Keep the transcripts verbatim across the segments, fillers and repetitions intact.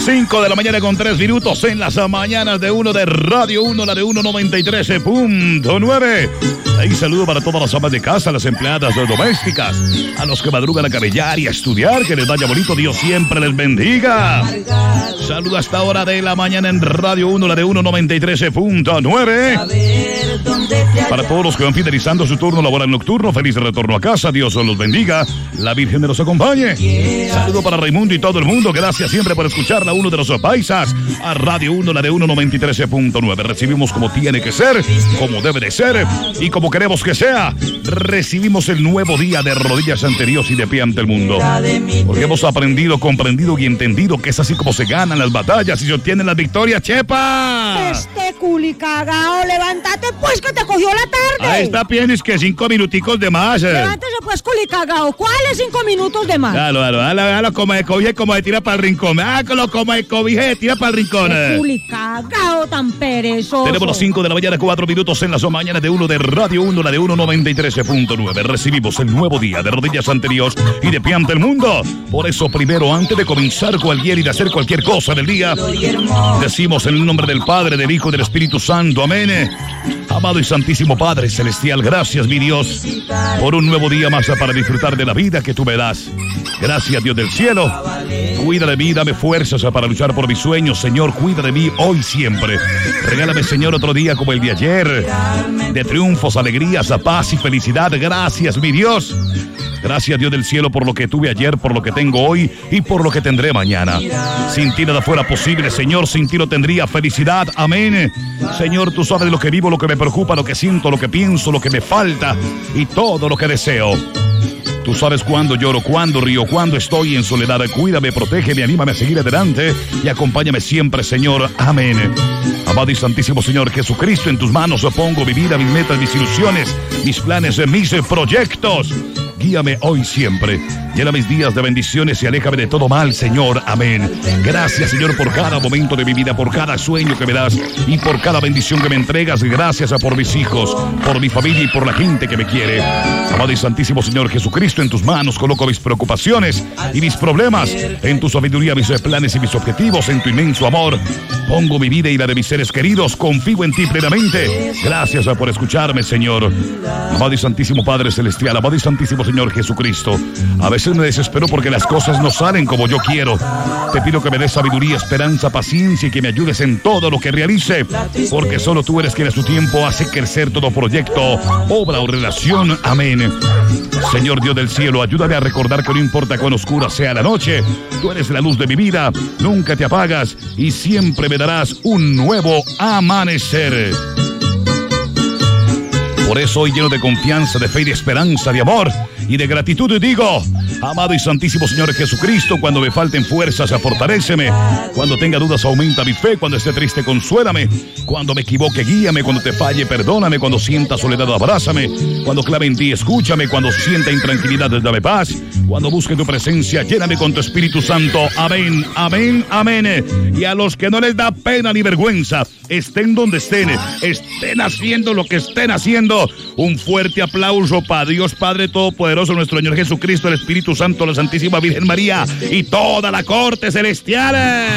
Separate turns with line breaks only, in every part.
cinco de la mañana con tres minutos en las mañanas de uno de Radio uno, la de uno noventa y tres punto nueve. Ahí saludo para todas las amas de casa, las empleadas domésticas, a los que madrugan a camellar y a estudiar, que les vaya bonito, Dios siempre les bendiga. Saludo hasta hora de la mañana en Radio uno, la de uno noventa y tres punto nueve. Para todos los que van finalizando su turno laboral nocturno, feliz retorno a casa, Dios los bendiga, la Virgen nos acompañe. Saludo para Raimundo y todo el mundo, gracias siempre por escuchar la uno de los paisas, a Radio uno, la de uno noventa y tres punto nueve. Recibimos como tiene que ser, como debe de ser y como queremos que sea. Recibimos el nuevo día de rodillas ante Dios y de pie ante el mundo, porque hemos aprendido, comprendido y entendido que es así como se ganan las batallas y se obtienen las victorias. ¡Chepa!
Este culicagao, levántate pues que te cogió la tarde.
Ahí está, tienes que cinco minuticos de más.
Levántese pues, culicagao. ¿Cuáles cinco minutos de más?
Claro, claro, hágalo, hágalo como de cobije, como de tira para el rincón. Hágalo como de cobije, tira para el rincón.
Qué culicagao tan perezoso.
Tenemos las cinco de la mañana, cuatro minutos en las mañanas de uno de Radio uno, la de uno noventa y tres punto nueve. Recibimos el nuevo día de rodillas ante Dios y de pie ante el mundo. Por eso, primero, antes de comenzar cualquier y de hacer cualquier cosa del día, decimos en el nombre del Padre, del Hijo y del Espíritu Santo. Amén. Amado y Santísimo Padre Celestial, gracias, mi Dios, por un nuevo día más para disfrutar de la vida que tú me das. Gracias, Dios del cielo. Cuida de mí, dame fuerzas para luchar por mis sueños, Señor. Cuida de mí hoy siempre. Regálame, Señor, otro día como el de ayer, de triunfos, alegrías, paz y felicidad. Gracias, mi Dios. Gracias, Dios del cielo, por lo que tuve ayer, por lo que tengo hoy y por lo que tendré mañana. Sin ti nada fuera posible, Señor. Sin ti no tendría felicidad. Amén. Señor, tú sabes lo que vivo, lo que me preocupa, lo que siento, lo que pienso, lo que me falta y todo lo que deseo. Tú sabes cuándo lloro, cuándo río, cuándo estoy en soledad. Cuídame, protégeme, anímame a seguir adelante y acompáñame siempre, Señor. Amén. Amado y Santísimo Señor Jesucristo, en tus manos pongo mi vida, mis metas, mis ilusiones, mis planes, mis proyectos. Guíame hoy siempre. Llena mis días de bendiciones y aléjame de todo mal, Señor. Amén. Gracias, Señor, por cada momento de mi vida, por cada sueño que me das y por cada bendición que me entregas. Gracias por mis hijos, por mi familia y por la gente que me quiere. Amado y Santísimo Señor Jesucristo, en tus manos coloco mis preocupaciones y mis problemas. En tu sabiduría, mis planes y mis objetivos. En tu inmenso amor pongo mi vida y la de mis seres queridos. Confío en ti plenamente. Gracias por escucharme, Señor. Amado y Santísimo Padre Celestial, amado y Santísimo Señor Jesucristo, a veces me desespero porque las cosas no salen como yo quiero. Te pido que me des sabiduría, esperanza, paciencia y que me ayudes en todo lo que realice, porque solo tú eres quien a su tiempo hace crecer todo proyecto, obra o relación. Amén. Señor Dios del cielo, ayúdame a recordar que no importa cuán oscura sea la noche, tú eres la luz de mi vida, nunca te apagas y siempre me darás un nuevo amanecer. Por eso hoy, lleno de confianza, de fe y de esperanza, de amor y de gratitud, digo: amado y Santísimo Señor Jesucristo, cuando me falten fuerzas, fortaléceme. Cuando tenga dudas, aumenta mi fe. Cuando esté triste, consuélame. Cuando me equivoque, guíame. Cuando te falle, perdóname. Cuando sienta soledad, abrázame. Cuando clave en ti, escúchame. Cuando sienta intranquilidad, dame paz. Cuando busque tu presencia, lléname con tu Espíritu Santo. Amén, amén, amén. Y a los que no les da pena ni vergüenza, estén donde estén, estén haciendo lo que estén haciendo, un fuerte aplauso para Dios Padre Todopoderoso, nuestro Señor Jesucristo, el Espíritu Santo, la Santísima Virgen María y toda la corte celestial.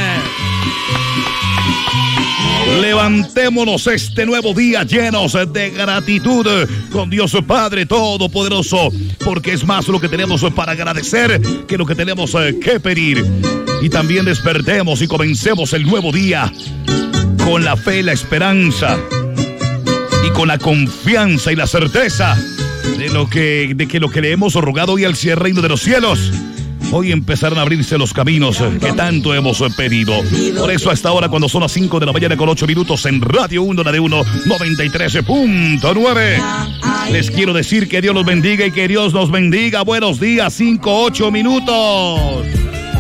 Levantémonos este nuevo día llenos de gratitud con Dios Padre Todopoderoso, porque es más lo que tenemos para agradecer que lo que tenemos que pedir. Y también despertemos y comencemos el nuevo día con la fe, la esperanza y con la confianza y la certeza de lo que, de que lo que le hemos rogado hoy al reino de los cielos, hoy empezarán a abrirse los caminos que tanto hemos pedido. Por eso, hasta ahora, cuando son las cinco de la mañana con ocho minutos en Radio uno, la de uno noventa y tres punto nueve, les quiero decir que Dios los bendiga y que Dios nos bendiga. Buenos días, cinco, ocho minutos.